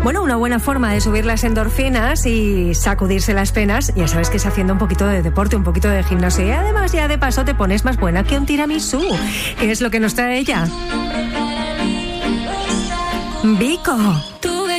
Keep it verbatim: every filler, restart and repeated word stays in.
Bueno, una buena forma de subir las endorfinas y sacudirse las penas, ya sabes que es haciendo un poquito de deporte, un poquito de gimnasio, y además ya de paso te pones más buena que un tiramisú. ¿Qué es lo que nos trae ella? Vico. Tú